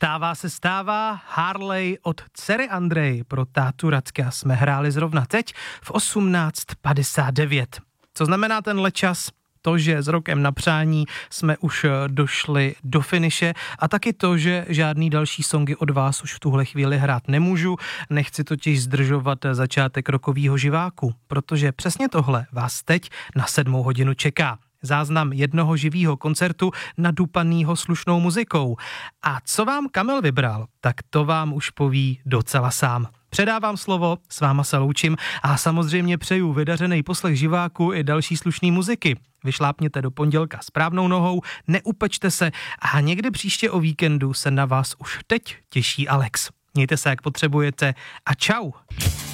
Stává, Harley od dcery Andrej pro tátu Radka jsme hráli zrovna teď v 18:59. Co znamená tenhle čas? To, že s rokem na přání jsme už došli do finiše a taky to, že žádný další songy od vás už v tuhle chvíli hrát nemůžu, nechci totiž zdržovat začátek rokovýho živáku, protože přesně tohle vás teď na 7 hodinu čeká. Záznam jednoho živýho koncertu nadupanýho slušnou muzikou. A co vám Kamil vybral, tak to vám už poví docela sám. Předávám slovo, s váma se loučím a samozřejmě přeju vydařený poslech živáku i další slušný muziky. Vyšlápněte do pondělka správnou nohou, neupečte se a někdy příště o víkendu se na vás už teď těší Alex. Mějte se, jak potřebujete a čau.